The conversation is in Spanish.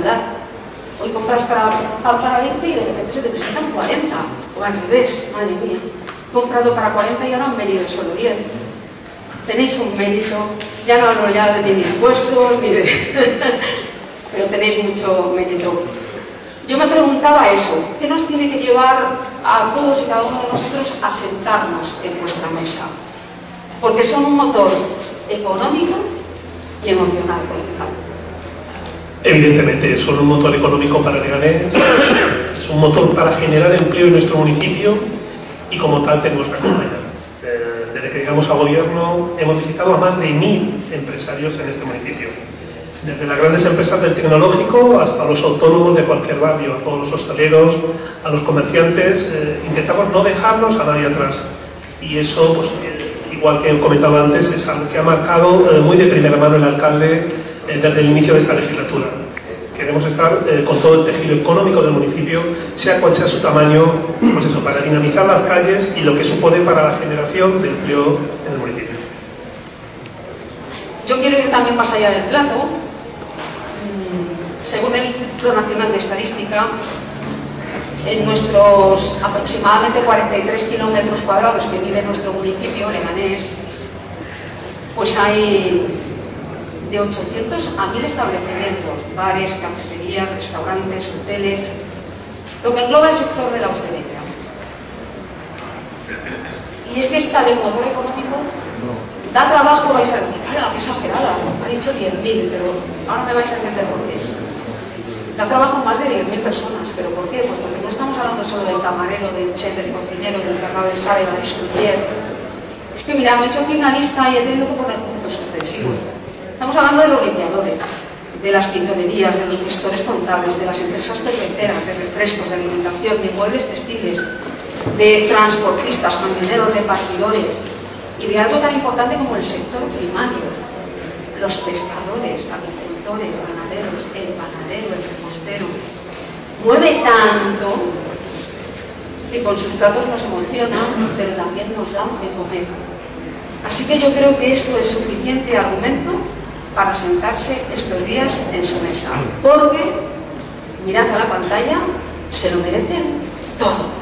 espectacular. Hoy compras para 20 y de repente se te presentan 40, o al revés, madre mía. He comprado para 40 y ahora han venido solo 10. Tenéis un mérito, ya no hablo ya ni de impuestos, ni de... pero tenéis mucho mérito. Yo me preguntaba eso, ¿qué nos tiene que llevar a todos y cada uno de nosotros a sentarnos en vuestra mesa? Porque son un motor económico y emocional, por ejemplo. Evidentemente, son un motor económico para Leganés, es un motor para generar empleo en nuestro municipio y como tal tenemos que acompañarles. Desde que llegamos al gobierno hemos visitado a más de 1000 empresarios en este municipio. Desde las grandes empresas del tecnológico hasta los autónomos de cualquier barrio, a todos los hosteleros, a los comerciantes, intentamos no dejarnos a nadie atrás. Y eso, pues, igual que he comentado antes, es algo que ha marcado muy de primera mano el alcalde desde el inicio de esta legislatura. Queremos estar con todo el tejido económico del municipio, sea cual sea su tamaño, pues eso, para dinamizar las calles y lo que supone para la generación de empleo en el municipio. Yo quiero ir también más allá del plato. Según el Instituto Nacional de Estadística, en nuestros aproximadamente 43 kilómetros cuadrados que mide nuestro municipio, Leganés, pues hay de 800 a 1000 establecimientos, bares, cafeterías, restaurantes, hoteles, lo que engloba el sector de la hostelería. Y es que esta del motor económico da trabajo, vais a decir, ¡hala, qué exagerada! Ha dicho 10.000, pero ahora me vais a entender por qué. Da trabajo a más de 10.000 personas, ¿pero por qué? Pues porque no estamos hablando solo del camarero, del chef, del cocinero, del encargado de sala, del sommelier. Es que mira, me he hecho aquí una lista y he tenido que poner puntos suspensivos. Estamos hablando de los limpiadores, de las tintorerías, de los gestores contables, de las empresas cerveceras, de refrescos, de alimentación, de muebles textiles, de transportistas, camioneros, repartidores y de algo tan importante como el sector primario, los pescadores, agricultores, ganaderos, el panadero, el repostero. Mueve tanto que con sus platos nos emocionan, pero también nos dan de comer. Así que yo creo que esto es suficiente argumento para sentarse estos días en su mesa, porque, mirad a la pantalla, se lo merecen todo.